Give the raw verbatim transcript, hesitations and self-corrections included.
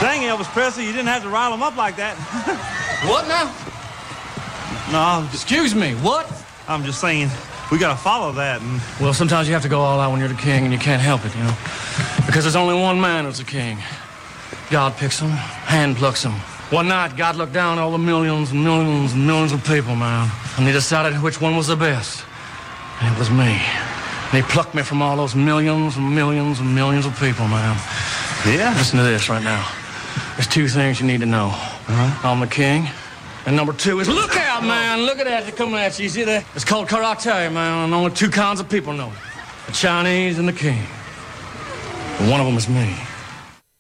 Dang, Elvis Presley, you didn't have to rile them up like that. What now? No, I'm just, Excuse me, what? I'm just saying, we gotta follow that. And Well, sometimes you have to go all out when you're the king, and you can't help it, you know? Because there's only one man who's the king. God picks him, hand plucks him. One night, God looked down at all the millions and millions and millions of people, man, and he decided which one was the best. And it was me. And he plucked me from all those millions and millions and millions of people, man. yeah, Listen to this right now. There's two things you need to know. Uh-huh. I'm the king. And number two is, look out, man. Look at that. They're coming at you. You see that? It's called karate, man. And only two kinds of people know it. The Chinese and the king. And one of them is me.